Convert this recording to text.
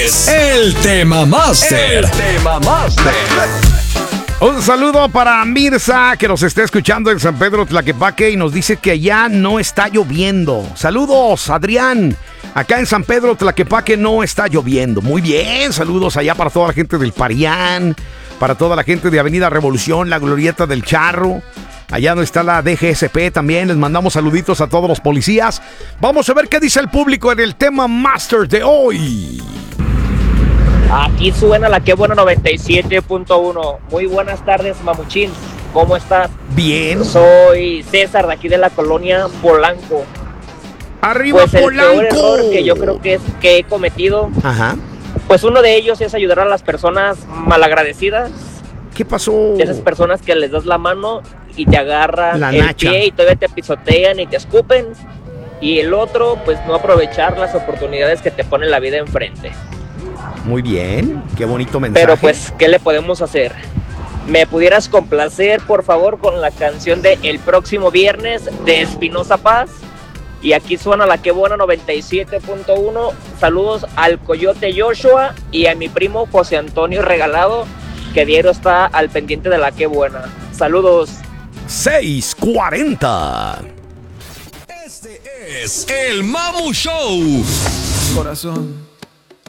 El Tema Master. Un saludo para Mirza, que nos está escuchando en San Pedro Tlaquepaque y nos dice que allá no está lloviendo. Saludos, Adrián. Acá en San Pedro Tlaquepaque no está lloviendo. Muy bien, saludos allá para toda la gente del Parián, para toda la gente de Avenida Revolución, la Glorieta del Charro. Allá no está la DGSP también. Les mandamos saluditos a todos los policías. Vamos a ver qué dice el público en el Tema Master de hoy. Aquí suena la que buena 97.1. Muy buenas tardes, mamuchín. ¿Cómo estás? Bien. Soy César, de aquí de la colonia Polanco. ¡Arriba, pues el Polanco! peor error que yo creo que he cometido, Ajá. pues uno de ellos es ayudar a las personas malagradecidas. ¿Qué pasó? Esas personas que les das la mano y te agarran La el nacha. pie y todavía te pisotean y te escupen. Y el otro, pues no aprovechar las oportunidades que te pone la vida enfrente. Muy bien, qué bonito mensaje. Pero pues, ¿qué le podemos hacer? ¿Me pudieras complacer, por favor, con la canción de El Próximo Viernes de Espinosa Paz? Y aquí suena la que buena 97.1. Saludos al Coyote Joshua y a mi primo José Antonio Regalado, que diario está al pendiente de la que buena. Saludos. 6:40. Este es el Mamu Show. Corazón,